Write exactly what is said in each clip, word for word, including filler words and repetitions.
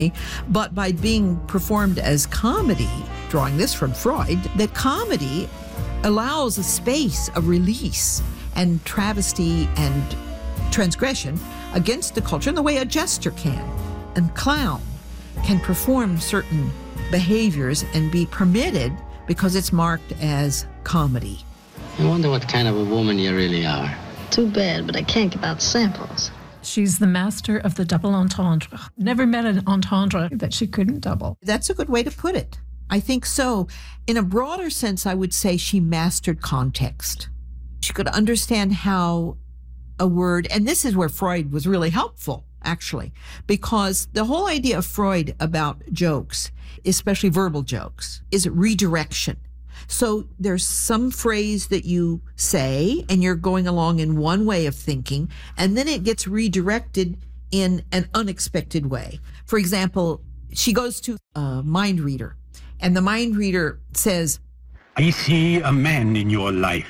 But by being performed as comedy, drawing this from Freud, that comedy allows a space of release and travesty and transgression against the culture in the way a jester can. And clown can perform certain behaviors and be permitted because it's marked as comedy. I wonder what kind of a woman you really are. Too bad, but I can't give out samples. She's the master of the double entendre. Never met an entendre that she couldn't double. That's a good way to put it. I think so. In a broader sense, I would say she mastered context. She could understand how a word, and this is where Freud was really helpful, actually, because the whole idea of Freud about jokes, especially verbal jokes, is redirection. So there's some phrase that you say and you're going along in one way of thinking, and then it gets redirected in an unexpected way. For example, she goes to a mind reader, and the mind reader says, I see a man in your life.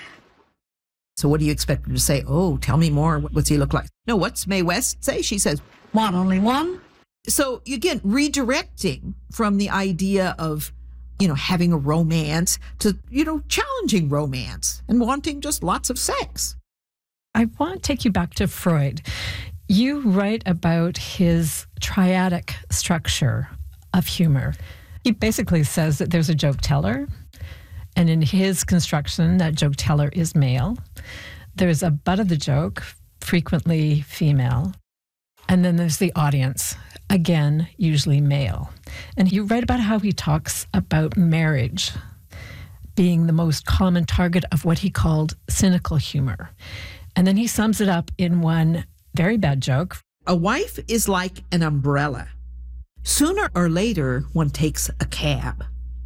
So what do you expect her to say? Oh, tell me more. What's he look like? No, what's Mae West say? She says, What, only one? So again, redirecting from the idea of, you know, having a romance to, you know, challenging romance and wanting just lots of sex. I want to take you back to Freud. You write about his triadic structure of humor. He basically says that there's a joke teller, and in his construction, that joke teller is male. There's a butt of the joke, frequently female. And then there's the audience, again, usually male. And you write about how he talks about marriage being the most common target of what he called cynical humor. And then he sums it up in one very bad joke. A wife is like an umbrella. Sooner or later, one takes a cab.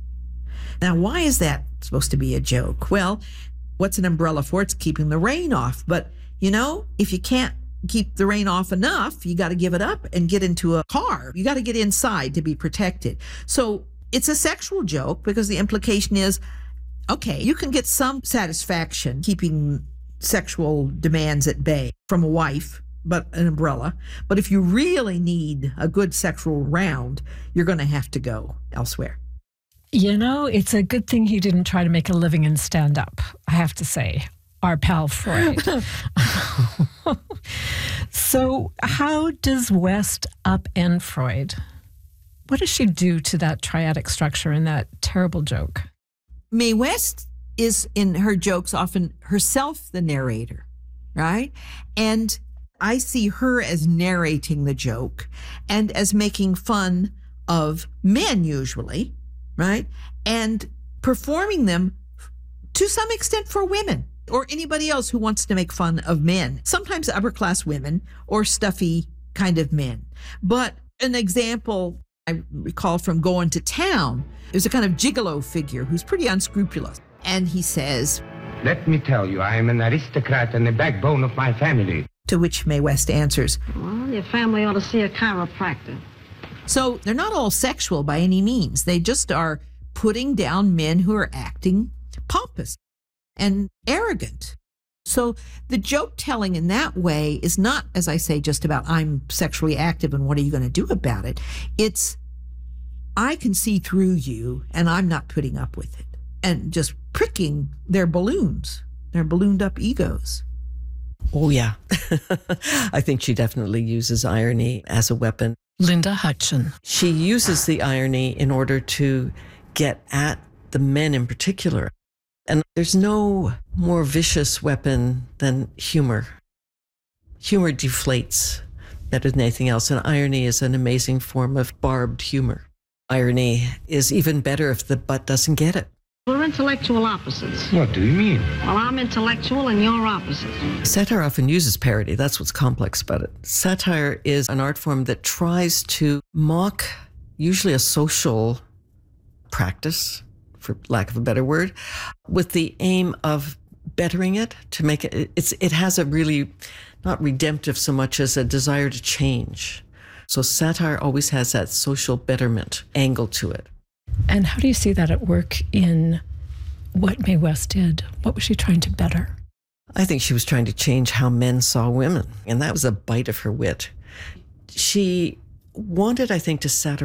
Now, why is that supposed to be a joke? Well, what's an umbrella for? It's keeping the rain off. But, you know, if you can't keep the rain off enough, you got to give it up and get into a car. You got to get inside to be protected. So it's a sexual joke because the implication is, okay, you can get some satisfaction keeping sexual demands at bay from a wife, but an umbrella. But if you really need a good sexual round, you're going to have to go elsewhere. You know, it's a good thing he didn't try to make a living in stand-up, I have to say. Our pal Freud. So how does West upend Freud? What does she do to that triadic structure in that terrible joke? Mae West is, in her jokes, often herself the narrator, right? And I see her as narrating the joke and as making fun of men usually, right? And performing them to some extent for women or anybody else who wants to make fun of men, sometimes upper class women or stuffy kind of men. But an example I recall from Going to Town, there's a kind of gigolo figure who's pretty unscrupulous. And he says, Let me tell you, I am an aristocrat and the backbone of my family. To which Mae West answers, Well, your family ought to see a chiropractor. So they're not all sexual by any means. They just are putting down men who are acting pompous and arrogant. So the joke telling in that way is not, as I say, just about I'm sexually active and what are you going to do about it? It's I can see through you and I'm not putting up with it. And just pricking their balloons, their ballooned up egos. Oh, yeah. I think she definitely uses irony as a weapon. Linda Hutcheon. She uses the irony in order to get at the men in particular. And there's no more vicious weapon than humor. Humor deflates better than anything else, and irony is an amazing form of barbed humor. Irony is even better if the butt doesn't get it. We're intellectual opposites. What do you mean? Well, I'm intellectual and you're opposite. Satire often uses parody. That's what's complex about it. Satire is an art form that tries to mock usually a social practice, for lack of a better word, with the aim of bettering it, to make it, it's, it has a really, not redemptive so much as a desire to change. So satire always has that social betterment angle to it. And how do you see that at work in what Mae West did? What was she trying to better? I think she was trying to change how men saw women, and that was a bite of her wit. She wanted, I think, to satirize